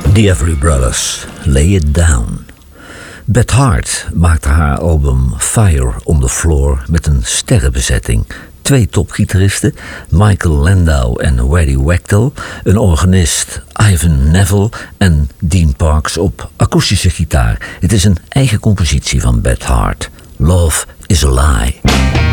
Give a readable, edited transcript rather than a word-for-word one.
The Everly Brothers, Lay It Down. Beth Hart maakte haar album Fire on the Floor met een sterrenbezetting. 2 topgitaristen, Michael Landau en Waddy Wachtel, een organist, Ivan Neville en Dean Parks op akoestische gitaar. Het is een eigen compositie van Beth Hart. Love is a Lie.